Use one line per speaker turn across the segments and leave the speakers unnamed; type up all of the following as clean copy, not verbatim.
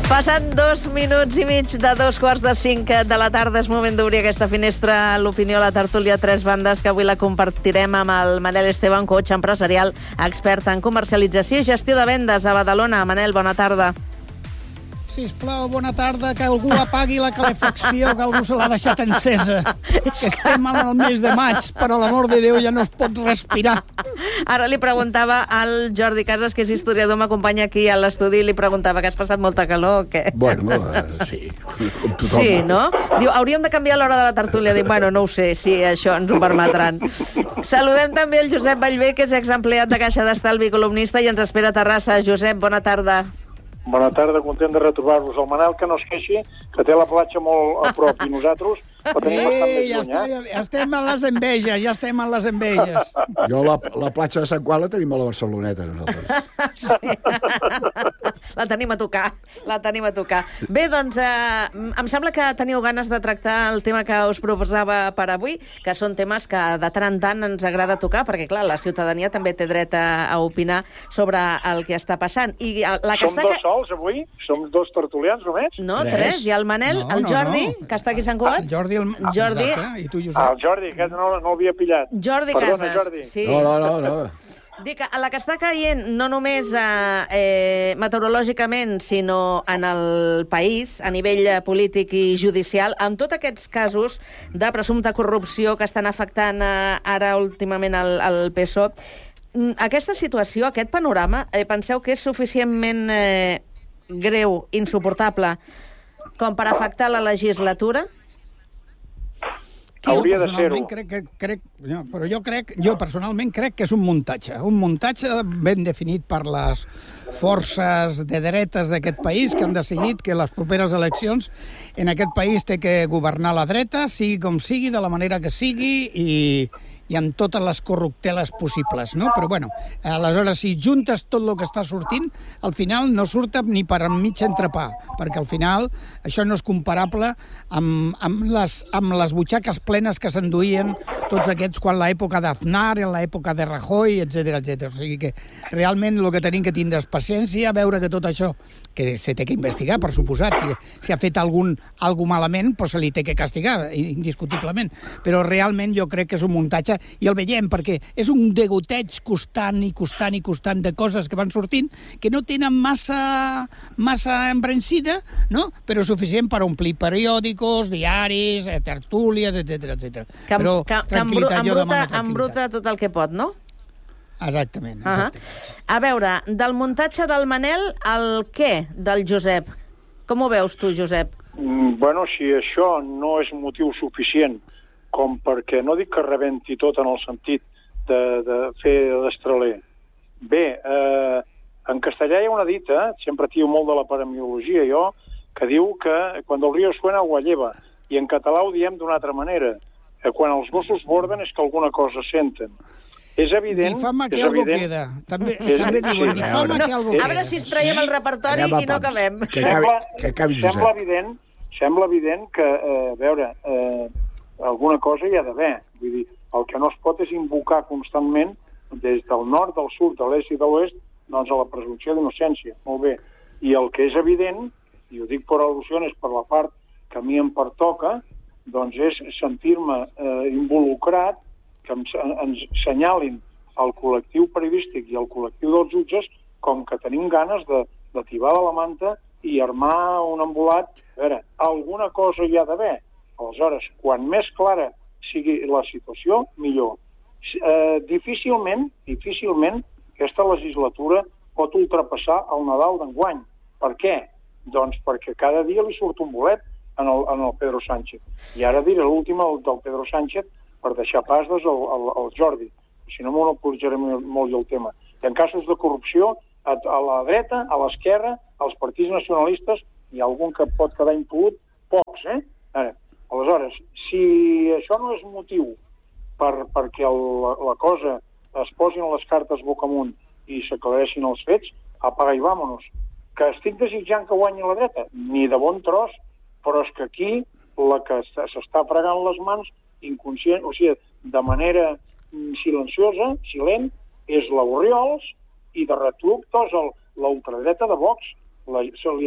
Passant 2 minuts i mig de 4:45 de la tarda, és moment d'obrir aquesta finestra a l'opinió, la tertúlia a tres bandes, que avui la compartirem amb el Manel Esteban, coach empresarial, expert en comercialització i gestió de vendes a Badalona. Manel, bona tarda.
Sisplau, bona tarda, que algú apagui la calefacció, que algú se l'ha deixat encesa. Que estem al mes de maig, per l'amor de Déu, ja no es pot respirar.
Ara li preguntava al Jordi Casas, que és historiador, m'acompanya aquí a l'estudi, i li preguntava que has passat molta calor o què?
Bueno, sí, com tothom.
Sí, no? Diu, hauríem de canviar l'hora de la tertúlia. Dic, bueno, no ho sé, si això ens ho permetran. Saludem també el Josep Vallvé, que és exempleat de Caixa d'Estalvi, columnista, i ens espera a Terrassa. Josep, bona tarda.
Bona tarda, content de retrobar-vos. El Manel, que no es queixi, que té la platja molt a prop, i nosaltres la tenim bastant més lluny,
ja estem a les enveges, ja estem a les enveges.
Jo la platja de Sant Qual la tenim a la Barceloneta, nosaltres.
Sí. La tenim a tocar, la tenim a tocar. Bé, doncs, em sembla que teniu ganes de tractar el tema que us proposava per avui, que són temes que de tant en tant ens agrada tocar, perquè, clar, la ciutadania també té dret a opinar sobre el que està passant. I la que
Som dos sols, avui? Som dos tertulians, només?
No, tres. Hi ha el Manel, el Jordi, que està aquí a Sant Cugat.
Jordi,
Jordi.
I tu, Josep.
El Jordi, que no l'havia pillat.
Jordi
Perdona,
Casas.
Jordi.
Sí.
No.
Dic, a la que està caient, no només meteorològicament, sinó en el país, a nivell polític i judicial, amb tots aquests casos de presumpta corrupció que estan afectant ara últimament el PSOE. Aquesta situació, aquest panorama, penseu que és suficientment greu, insuportable, com per afectar la legislatura?
Hauria de ser-ho.
Jo personalment crec que és un muntatge ben definit per les forces de dretes d'aquest país, que han decidit que les properes eleccions en aquest país té que governar la dreta, sigui com sigui, de la manera que sigui, i amb totes les corrupteles possibles, no? Però, bueno, aleshores, si juntes tot el que està sortint, al final no surt ni per mig entrepà, perquè al final això no és comparable amb les butxaques plenes que s'enduïen tots aquests quan l'època d'Aznar, en l'època de Rajoy, etc. O sigui que realment el que tenim que tindre és paciència, veure que tot això, que se té que investigar, per suposat, si ha fet algú malament, doncs se li té que castigar, indiscutiblement. Però realment jo crec que és un muntatge, i el veiem perquè és un degoteig constant de coses que van sortint que no tenen massa embranzida, no? Però suficient per omplir periòdicos, diaris, tertúlies, etc. Però tranquil·litat, jo demano tranquil·litat.
Embruta tot el que pot, no?
Exactament.
A veure, del muntatge del Manel, el què del Josep? Com ho veus tu, Josep?
Bueno, si això no és motiu suficient com perquè, no dic que rebenti tot en el sentit de fer d'estraler. Bé, en castellà hi ha una dita, sempre tio molt de la paremiologia jo, que diu que quan el río suena agua lleva, i en català ho diem d'una altra manera. Quan els gossos borden és que alguna cosa senten. És evident...
Difama que algo queda. També diuen, difama que algo queda.
A veure si es traiem el repertori i no acabem.
Sembla evident que, a veure, alguna cosa hi ha d'haver. Vull dir, el que no es pot és invocar constantment des del nord, del sud, de l'est i de l'oest, doncs a la presumpció d'innocència. Molt bé. I el que és evident, i ho dic per al·lusions per la part que a mi em pertoca, doncs és sentir-me involucrat, que ens senyalin el col·lectiu periodístic i el col·lectiu dels jutges com que tenim ganes de tibar de la manta i armar un embolat. A veure, alguna cosa hi ha d'haver. Aleshores, quan més clara sigui la situació, millor. Difícilment aquesta legislatura pot ultrapassar el Nadal d'enguany. Per què? Doncs perquè cada dia li surt un bolet en el Pedro Sánchez. I ara diré l'últim del Pedro Sánchez per deixar pas al Jordi. Si no monopolitzaré molt el tema. I en casos de corrupció, a la dreta, a l'esquerra, als partits nacionalistes, hi ha algun que pot quedar impulut, pocs, Ara, aleshores, si això no és motiu perquè la cosa es posin les cartes boca amunt i s'aclareixin els fets, apaga i vámonos. Que estic desitjant que guanyi la dreta? Ni de bon tros, però és que aquí la que s'està fregant les mans inconscient, o sigui, de manera silenciosa, silent, és l'Orriols i de retruc la ultradreta de Vox. Se li estan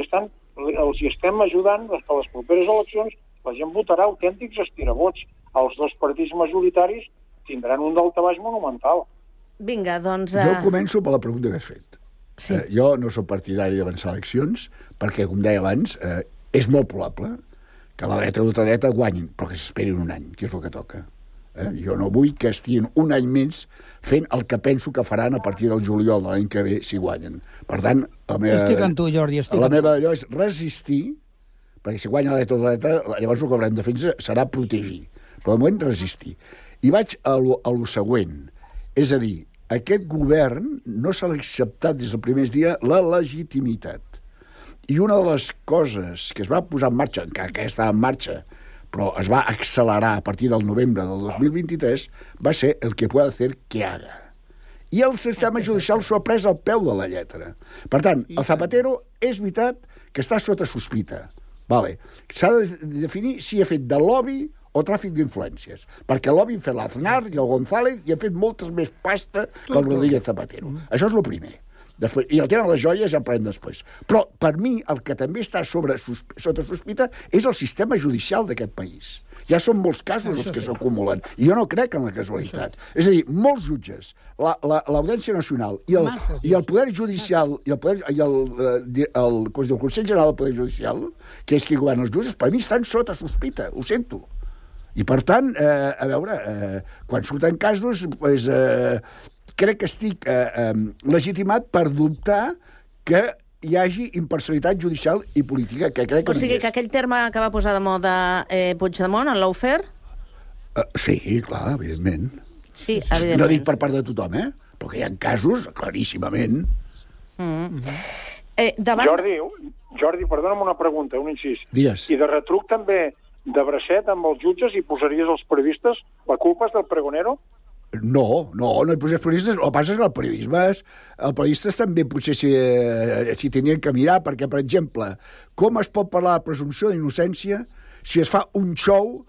els hi estem ajudant que a les properes eleccions la gent votarà autèntics estirabots. Els dos partits majoritaris tindran un daltabaix monumental.
Vinga, doncs...
Jo començo per la pregunta que has fet.
Sí.
Jo no soc partidari d'avançar eleccions perquè, com deia abans, és molt probable que la dreta i l'ultradreta guanyin, però que s'esperin un any, que és el que toca. Jo no vull que estiguin un any més fent el que penso que faran a partir del juliol de l'any que ve si guanyen. Per tant,
estic amb tu, Jordi,
la meva allò és resistir, perquè si guanya la dreta o la dreta, llavors el que haurem de fer serà protegir. Però de moment resistir. I vaig a lo següent. És a dir, aquest govern no se l'ha acceptat des del primer dia la legitimitat. I una de les coses que es va posar en marxa, encara que estava en marxa, però es va accelerar a partir del novembre del 2023, va ser el que pueda hacer que haga. I el sistema judicial s'ho ha pres al peu de la lletra. Per tant, el Zapatero és veritat que està sota sospita. Vale. S'ha de definir si ha fet de lobby o tràfic d'influències. Perquè el lobby ha fet l'Aznar i el González i ha fet moltes més pasta que el Rodríguez Zapatero. Això és el primer. Després, i el tema de les joies ja en parlem després. Però, per mi, el que també està sota sospita és el sistema judicial d'aquest país. Ja són molts casos els que s'acumulen. I jo no crec en la casualitat. És a dir, molts jutges, l'Audiència Nacional i el Poder Judicial i el Consell General del Poder Judicial, que és qui governa els jutges, per mi estan sota sospita, ho sento. I, per tant, a veure, quan surten casos, doncs, crec que estic legitimat per dubtar que hi hagi imparcialitat judicial i política, que crec que
o sigui, que aquell terme que va posar de moda Puigdemont, el lawfare?
Sí, clar, evidentment.
Sí, evidentment.
No dic per part de tothom, però que hi ha casos, claríssimament.
Jordi, perdona'm una pregunta, un incís.
Digues.
I de retruc també, de bracet amb els jutges, hi posaries els periodistes? La culpa és del pregonero?
No hi posés periodistes. El que passa és que els periodistes també potser s'hi tenien que mirar, perquè, per exemple, com es pot parlar de presumpció d'innocència si es fa un show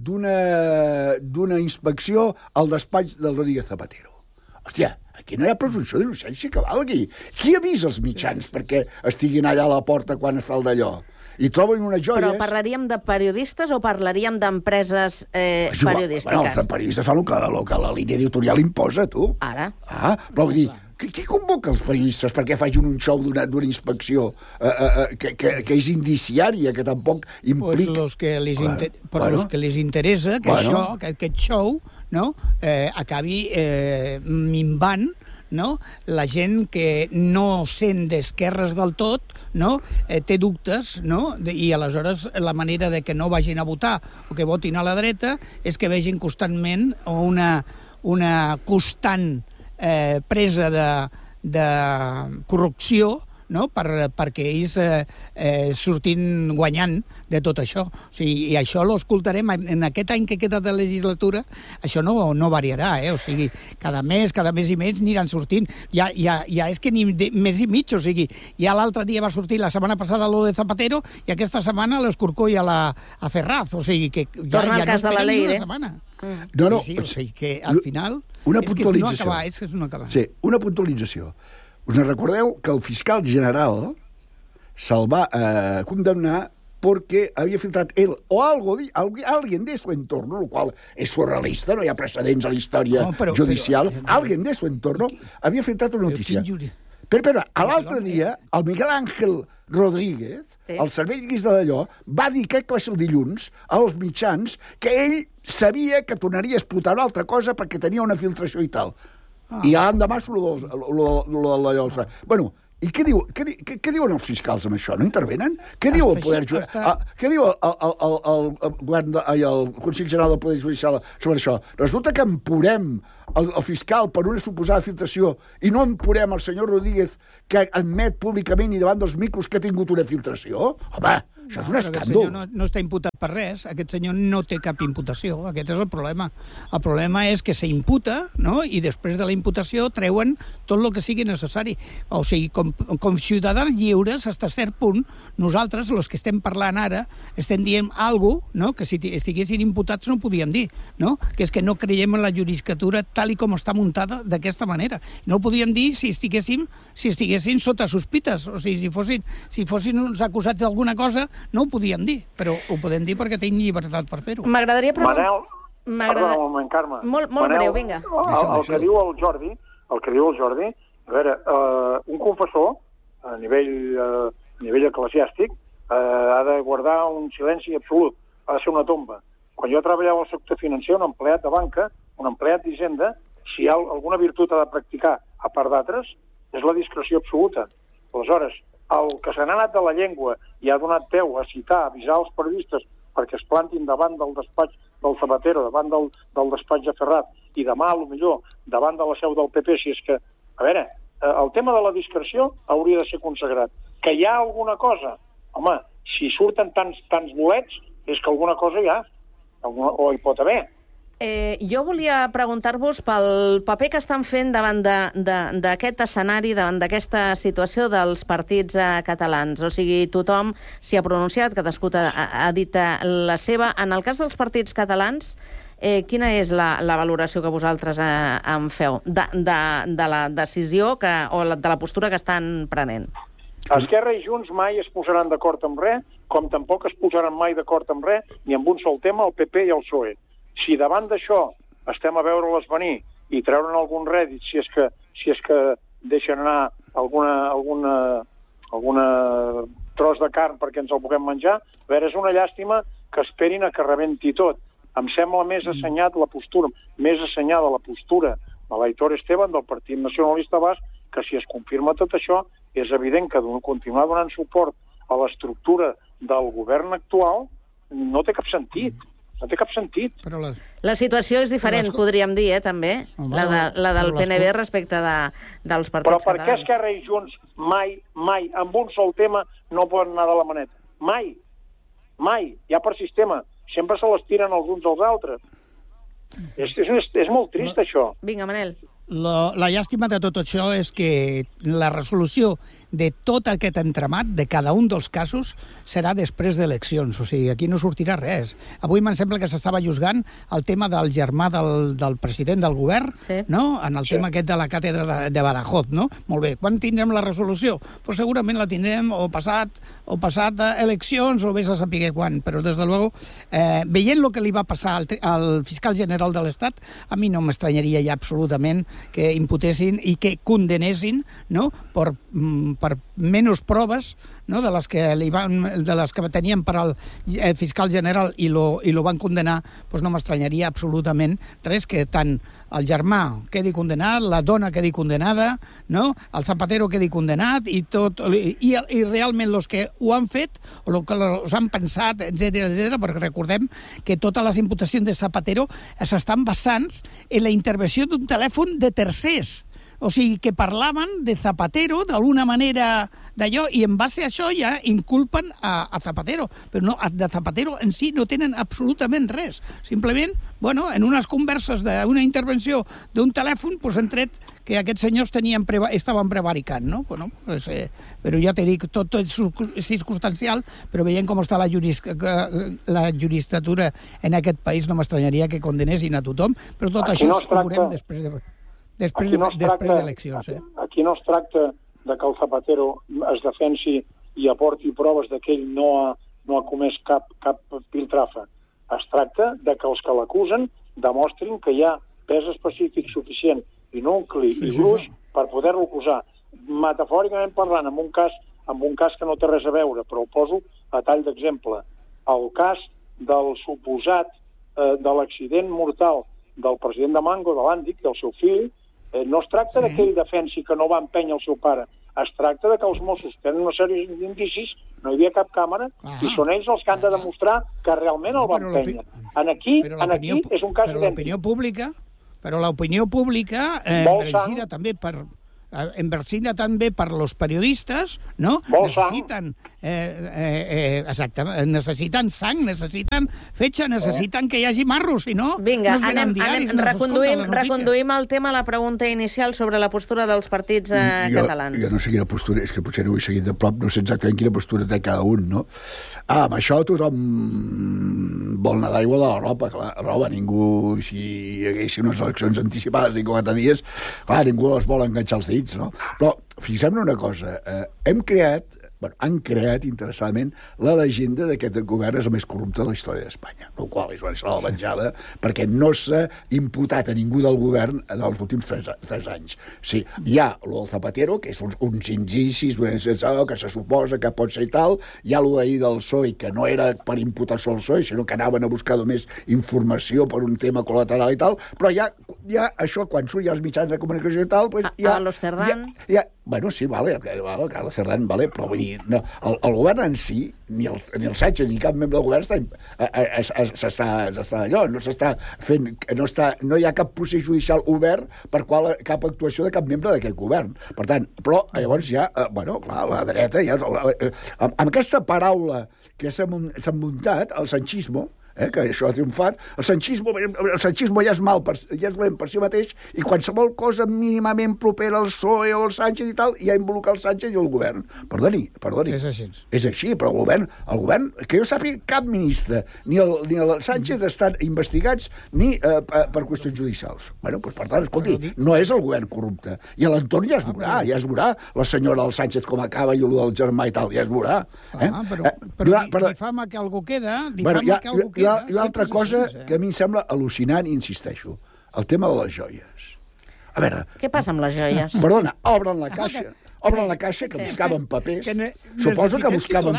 d'una inspecció al despatx del Rodríguez Zapatero? Hòstia, aquí no hi ha presumpció d'innocència que valgui. Qui avisa els mitjans perquè estiguin allà a la porta quan es fa el d'allò? I troben unes joies...
Però parlaríem de periodistes o parlaríem d'empreses periodístiques?
Bueno, els periodistes fan el que la línia editorial imposa, tu.
Ara.
Però vull dir, qui convoca els periodistes perquè facin un show d'una inspecció que és indiciària, que tampoc implica...
Pues los que les interessa que aquest show acabi minvant la gent que no sent d'esquerres del tot té dubtes, i aleshores la manera de que no vagin a votar o que votin a la dreta és que vegin constantment una constant presa de corrupció perquè ells surtin guanyant de tot això. O sigui, i això l'escoltarem en aquest any que queda de legislatura, això no variarà, o sigui, cada mes i més aniran sortint. Ja és que ni mes i mig, o sigui, ja l'altre dia va sortir la setmana passada lo de Zapatero i aquesta setmana l'escorcoll a Ferraz, o sigui, que ja no esperen ni una setmana.
No.
Sí, o sigui, que al final
és
que és no acabar.
Sí, una puntualització. Us recordeu que el fiscal general se'l va condemnar porque había filtrat él o alguien de su entorno, lo cual es surrealista, no hi ha precedents a la història judicial, alguien de su entorno havia filtrat una notícia. Però l'altre dia, el Miguel Ángel Rodríguez, el servei llista d'allò, va dir, crec que va ser el dilluns, als mitjans, que ell sabia que tornaria a explotar una altra cosa perquè tenia una filtració i tal. I l'endemà bueno, i què diuen els fiscals amb això? No intervenen? Què diu el Poder Judicial? Què diu el Consell General del Poder Judicial sobre això? Resulta que empurem el fiscal per una suposada filtració i no empurem el senyor Rodríguez que admet públicament i davant dels micros que ha tingut una filtració? Home, això és un escàndol.
Aquest senyor no està imputat per res, aquest senyor no té cap imputació, aquest és el problema. El problema és que s'imputa, i després de la imputació treuen tot el que sigui necessari. O sigui, com com ciutadans lliures, fins a cert punt, nosaltres, els que estem parlant ara, estem dient alguna cosa, no?, que si estiguessin imputats no podíem dir, no?, que és que no creiem en la judicatura tal i com està muntada d'aquesta manera. No ho podíem dir si estiguessin sota sospites, o sigui, si fossin uns acusats d'alguna cosa, no ho podíem dir, però ho podem dir perquè tenim llibertat per fer-ho.
M'agradaria preguntar...
Perdona un moment, Carme.
Molt breu, vinga.
El que diu el Jordi, a veure, un confessor, a nivell eclesiàstic, ha de guardar un silenci absolut, ha de ser una tomba. Quan jo treballava al sector financer, un empleat de banca, un empleat d'Hisenda, si alguna virtut ha de practicar a part d'altres, és la discreció absoluta. Aleshores, el que se n'ha anat de la llengua i ha donat peu a citar, a avisar els periodistes perquè es plantin davant del despatx del Zapatero, davant del despatx de Ferrat, i demà, potser, davant de la seu del PP, si és que... A veure, el tema de la discreció hauria de ser consagrat. Que hi ha alguna cosa? Home, si surten tants bolets, és que alguna cosa hi ha, o hi pot haver.
Jo volia preguntar-vos pel paper que estan fent davant d'aquest escenari, davant d'aquesta situació dels partits catalans. O sigui, tothom s'hi ha pronunciat, cadascú ha dit la seva. En el cas dels partits catalans, quina és la valoració que vosaltres en feu de la decisió o de la postura que estan prenent?
Esquerra i Junts mai es posaran d'acord amb res, com tampoc es posaran mai d'acord amb res, ni amb un sol tema, el PP i el PSOE. Si davant d'això estem a veure-les venir i treure'n algun rèdit, si és que deixen anar alguna tros de carn perquè ens el puguem menjar, a veure, és una llàstima que esperin a que rebenti tot. Em sembla més assenyada la postura de l'Aitor Esteban, del Partit Nacionalista Basc, que si es confirma tot això, és evident que continuar donant suport a l'estructura del govern actual no té cap sentit. No té cap sentit.
La situació és diferent, podríem dir, també, la del PNB respecte dels partits catalans.
Però per què Esquerra i Junts mai, amb un sol tema, no poden anar de la maneta? Mai. Ja per sistema. Sempre se les tiren els uns als altres. És molt trist, això.
Vinga, Manel.
La llàstima de tot això és que la resolució de tot aquest entramat, de cada un dels casos, serà després d'eleccions. O sigui, aquí no sortirà res. Avui me'n sembla que s'estava juzgant el tema del germà del president del govern, no?, en el tema aquest de la càtedra de Badajoz, no? Molt bé. Quan tindrem la resolució? Pues segurament la tindrem o passat eleccions o vés a saber quan. Però, des de luego, veient el que li va passar al fiscal general de l'Estat, a mi no m'estranyaria ja absolutament que imputessin i que condenessin, no?, per menys proves, no?, de les que tenien per al fiscal general i lo van condenar, doncs no m'estranyaria absolutament res que tant el germà quedi condenat, la dona quedi condenada, no?, el Zapatero quedi condenat i tot, i realment els que ho han fet o els que els han pensat, etc., perquè recordem que totes les imputacions de Zapatero s'estan basant en la intervenció d'un telèfon de tercers. O sigui, que parlaven de Zapatero d'alguna manera d'allò, i en base a això ja inculpen a Zapatero. Però no, de Zapatero en si no tenen absolutament res. Simplement, bueno, en unes converses d'una intervenció d'un telèfon, doncs han tret que aquests senyors estaven prevaricant, no? Bueno, però ja t'he dit, tot és circumstancial, però veient com està la judicatura en aquest país, no m'estranyaria que condenessin a tothom, però tot això ho veurem després d'eleccions.
Aquí no es tracta de que el Zapatero es defensi i aporti proves que ell no ha comès cap piltrafa. Es tracta de que els que l'acusen demostrin que hi ha pes específic suficient i nucli i gruix per poder-lo acusar. Metafòricament parlant, en un cas que no té res a veure, però ho poso a tall d'exemple. El cas del suposat de l'accident mortal del president de Mango, de l'Àndic, del seu fill, no es tracta que ell defensi que no va empènyer el seu pare, es tracta que els Mossos tenen una sèrie d'indicis, no hi havia cap càmera, i són ells els que han de demostrar que realment el va empènyer. Aquí és un cas idèntic.
Però l'opinió pública, dirigida també per enversida també per los periodistes, no?
Vol sang.
Necessiten sang, necessiten fetge, necessiten que hi hagi marros, si no,
Vinga,
no es venen diaris, no
reconduïm el tema a la pregunta inicial sobre la postura dels partits catalans.
Jo no sé quina postura, és que potser no ho he seguit de prop, no sé exactament quina postura té cada un, no? Amb això tothom vol nedar igual de la roba, ningú, si hi haguessin unes eleccions anticipades i 4 dies, clar, ningú les vol enganxar els dits, no? Però fixem-ne una cosa, han creat interessadament la llegenda d'aquest govern és el més corrupte de la història d'Espanya, el qual és una venjada perquè no s'ha imputat a ningú del govern dels últims 3 anys. Sí, hi ha el Zapatero, que és uns indicis que se suposa que pot ser i tal, hi ha l'ahir del PSOE, que no era per imputar-se al PSOE, sinó que anaven a buscar només informació per un tema col·lateral i tal, però ja això, quan surt ja els mitjans de comunicació i tal, pues,
a los Cerdán.
Bueno, sí, Carles Cerdán, però vull dir, no, el govern en si, ni el Sánchez ni cap membre del govern s'està allò, no s'està fent, no hi ha cap procés judicial obert per cap actuació de cap membre d'aquest govern. Per tant, però llavors ja, clar, la dreta, amb aquesta paraula que s'ha muntat, el sanchismo, que això ha triomfat, el sanchismo ja és dolent per si mateix, i qualsevol cosa mínimament propera al PSOE o al Sánchez i tal, ja involucra el Sánchez i el govern. Perdoni.
És així.
És així, però el govern, que jo sàpiga, cap ministre, ni el Sánchez estan investigats ni per qüestions judicials. Bueno, doncs per tant, escolti, no és el govern corrupte. I a l'entorn ja es veurà la senyora del Sánchez com acaba i el del germà i tal, ja es veurà.
Però difama que algú queda,
Hi ha una altra cosa que a mi em sembla al·lucinant, i insisteixo, el tema de les joies. A veure...
Què passa amb les joies?
Perdona, obren la caixa que buscaven papers. Suposo que buscaven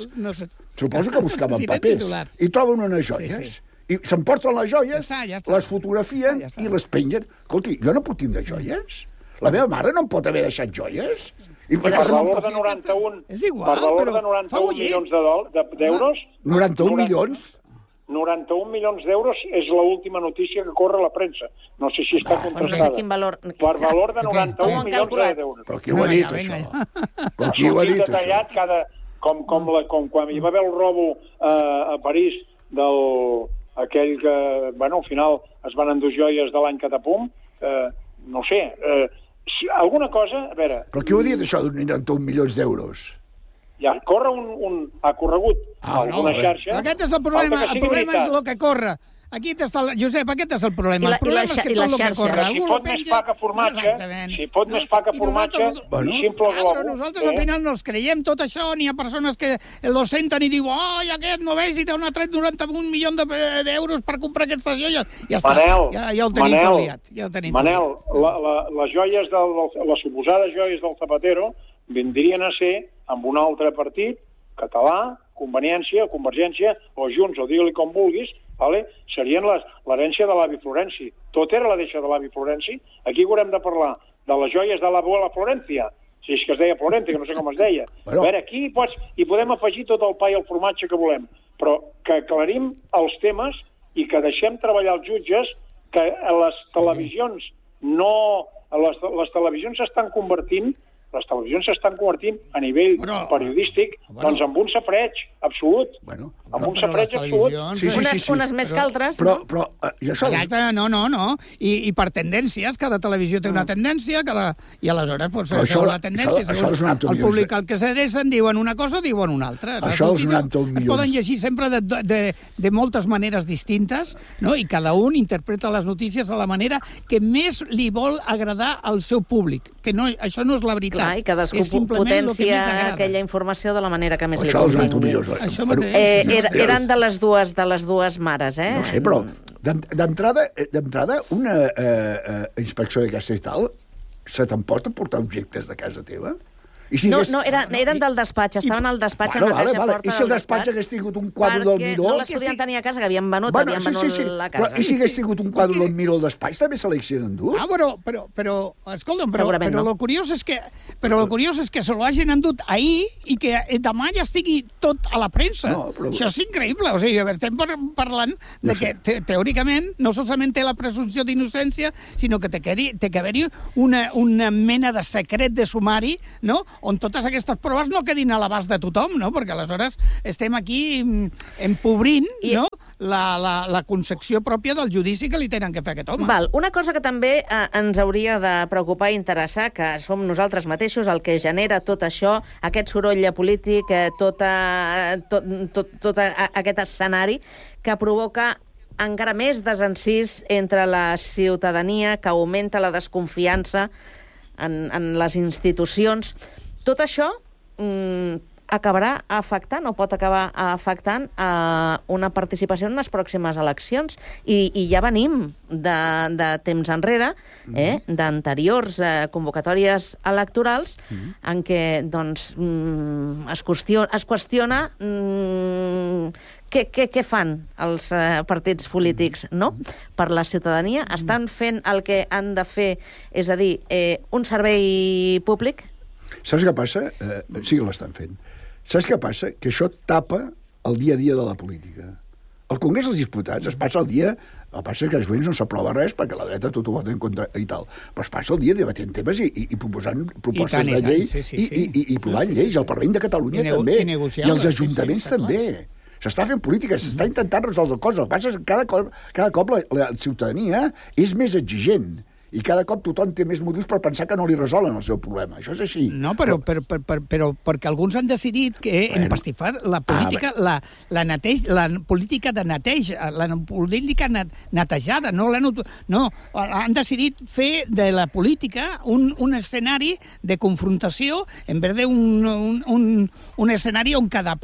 papers. I troben unes joies. I s'emporten les joies, les fotografien i les pengen. Escolti, jo no puc tindre joies? La meva mare no em pot haver deixat joies?
Per valor de 91 milions d'euros...
91 milions?
91 milions d'euros és l'última notícia que corre a la premsa. No sé si està contrastada. Per valor de 91 milions d'euros.
Però qui ho ha dit, això? Però qui ho ha dit, això?
Com quan hi va haver el robo a París aquell que, al final es van endur joies de l'any Catapum, no sé, alguna cosa, a veure...
Però qui ho ha dit, això, d'un 91 milions d'euros?
Ja ha corregut alguna xarxa...
Aquest és el problema, el problema és el que corre. Aquí està, Josep, aquest és el problema. El problema és que tot el que corre...
Si pot més pa que formatge, simple globo...
Però nosaltres al final no els creiem tot això, n'hi ha persones que lo senten i diuen i aquest no veus i t'ha tret 91 milions d'euros per comprar aquestes joies. Ja està, ja ho tenim tot liat.
Manel, les joies, les suposades joies del Zapatero vindrien a ser amb un altre partit, català, Conveniència, Convergència, o Junts, o digue-li com vulguis, serien l'herència de l'avi Florenci. Tot era l'herència de l'avi Florenci. Aquí haurem de parlar de les joies de l'abuela Florencia, si és que es deia Florencia, que no sé com es deia. A veure, aquí hi podem afegir tot el pa i el formatge que volem, però que aclarim els temes i que deixem treballar els jutges, que les televisions les televisions s'estan convertint a nivell periodístic en un safareig absolut. Amb un safareig absolut.
Unes més que altres.
Però
exacte, no. I per tendències, cada televisió té una tendència, i aleshores, segons la tendència, segons el públic al que s'adrecen, diuen una cosa o diuen una altra.
Això dels 91 milions...
Es poden llegir sempre de moltes maneres distintes, i cada un interpreta les notícies a la manera que més li vol agradar al seu públic. Que això no és la veritat.
I cadascú potencia aquella informació de la manera que més li convingui. Eren de les dues mares, eh?
No sé, però d'entrada una inspecció de casa i tal se t'emporta portar objectes de casa teva?
No, eren del despatx, estaven al despatx en la caixa forta.
I si el despatx hagués tingut un quadre del Miró...
Perquè no les podien tenir a casa, que havien venut la casa.
I si hagués tingut un quadre del Miró al despatx, també se l'haguessin endut?
Però escolta'm, però lo curiós és que se lo hagin endut ahir i que demà ja estigui tot a la premsa. Això és increïble. O sigui, estem parlant de que teòricament no solament té la presumpció d'innocència, sinó que té que haver-hi una mena de secret de sumari, no?, on totes aquestes proves no quedin a l'abast de tothom, no?, perquè aleshores estem aquí empobrint, no?, la concepció pròpia del judici que li tenen que fer a aquest home.
Val. Una cosa que també ens hauria de preocupar i interessar, que som nosaltres mateixos el que genera tot això, aquest soroll polític, tot aquest escenari que provoca encara més desencís entre la ciutadania, que augmenta la desconfiança en les institucions. Tot això acabarà afectant o pot acabar afectant una participació en les pròximes eleccions. I ja venim de temps enrere, d'anteriors convocatòries electorals, en què doncs, es qüestiona què fan els partits polítics, no?, per la ciutadania. Estan fent el que han de fer, és a dir, un servei públic?
Saps què passa? Sí que l'estan fent. Saps què passa? Que això tapa el dia a dia de la política. Al Congrés dels Diputats es passa el dia... El que passa és que als veïns no s'aprova res perquè la dreta tot ho vota en contra i tal. Però es passa el dia debatent temes i proposant propostes de llei i provant lleis. El Parlament de Catalunya també. I els ajuntaments també. S'està fent política, s'està intentant resoldre coses. El que passa és que cada cop la ciutadania és més exigent. I cada cop tothom té més motius per pensar que no li resolen el seu problema. Això és així.
No, però perquè alguns han decidit que empastifar la política, la política de neteja, la política netejada, no, han decidit fer de la política un escenari de confrontació en vez d'un escenari on cada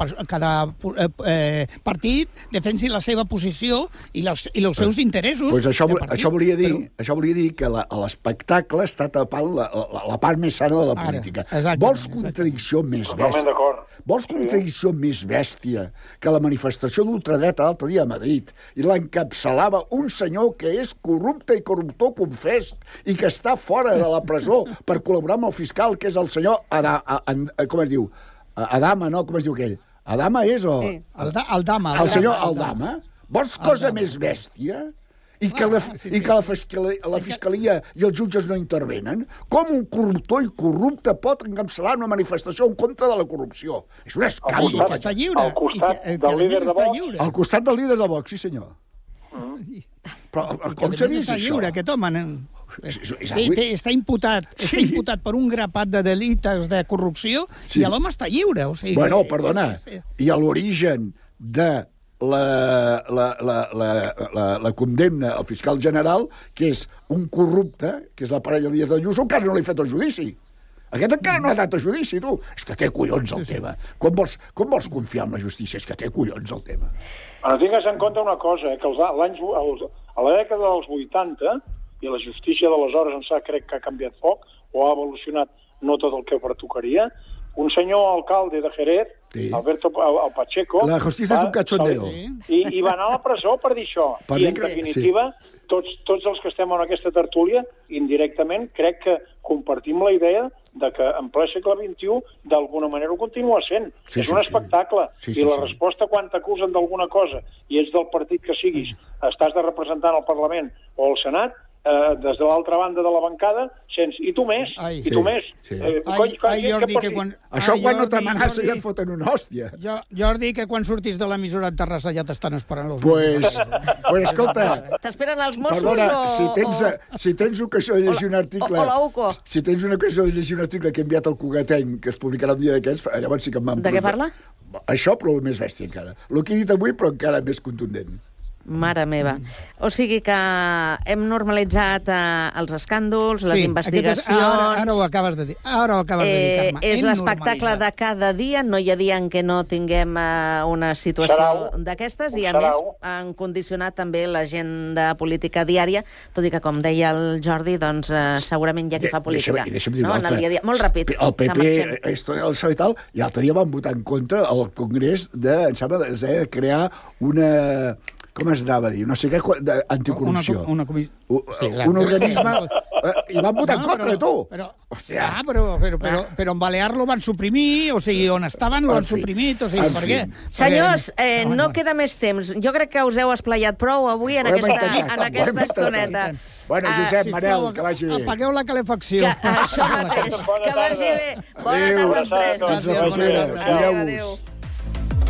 partit defensi la seva posició i els seus interessos.
Doncs això volia dir que l'espectacle està tapant la part més sana de la política. Vols contradicció més bèstia? Vols contradicció més bèstia que la manifestació d'ultradreta l'altre dia a Madrid i l'encapçalava un senyor que és corrupte i corruptor confés i que està fora de la presó per col·laborar amb el fiscal, que és el senyor com es diu? Adama, no? Com es diu aquell? Adama és o...
Aldama.
El senyor Aldama? Vols cosa més bèstia? I que la fiscalia i els jutges no intervenen? Com un corruptor i corrupte pot encapçalar una manifestació en contra de la corrupció? És un escàndol.
Que està lliure.
Al costat del líder de Vox.
Al costat del líder de Vox, sí senyor. Però com s'ha vist això?
Lliure, aquest home... Està imputat per un grapat de delites de corrupció i l'home està lliure.
Bueno, perdona, i a l'origen de la condemna al fiscal general, que és un corrupte, que és la parella Díaz Ayuso, encara no li ha fet el judici. Aquest encara no ha dat a judici, tu. És que té collons el tema. Com vols confiar en la justícia? És que té collons el tema.
Però tingues en compte una cosa, que a la dècada dels 80, i la justícia d'aleshores crec que ha canviat poc, o ha evolucionat no tot el que pertocaria, un senyor alcalde de Jerez, Alberto Pacheco...
La justícia és un cachondeo.
I va anar a la presó per dir això. I, en definitiva, tots els que estem en aquesta tertúlia, indirectament, crec que compartim la idea de que en ple segle XXI, d'alguna manera, ho continua sent. És un espectacle. I la resposta quan t'acusen d'alguna cosa i ets del partit que siguis, estàs de representant al Parlament o al Senat, des de l'altra banda de la bancada, sents, i tu més, i tu més.
Això quan no t'amenaça ja et foten una hòstia.
Jordi, que quan surtis de l'emissora de Terrassa ja t'estan esperant els
Pues escolta...
T'esperen els Mossos
perdona, si tens ocasió de llegir un article...
O la UCO.
Si tens una ocasió de llegir un article que he enviat al Cugateny, que es publicarà un dia d'aquests, llavors sí que em van...
De què parla?
Això, però més bèstia encara. El que he dit avui, però encara més contundent.
Mare meva. O sigui que hem normalitzat els escàndols, les investigacions...
Ara ho acabes de dir. Carme.
És l'espectacle de cada dia, no hi ha dia en què no tinguem una situació d'aquestes, i a més han condicionat també l'agenda política diària, tot i que, com deia el Jordi, doncs segurament hi ha qui fa política. En el dia a dia. Molt ràpid.
El PP, el seu i tal, i l'altre dia van votar en contra al Congrés de, em sembla, de crear una... Com es anava a dir? No sé què, anticorrupció. Un organisme... I van votar en contra de tu.
Però en Balear lo van suprimir, o sigui, on estaven lo han suprimit, o sigui, per què?
Senyors, no queda més temps. Jo crec que us heu esplayat prou avui en aquesta estoneta.
Bueno, Josep, Manel, que vagi bé.
Apagueu la calefacció.
Això mateix, que vagi bé. Bona tarda als tres.
Adéu.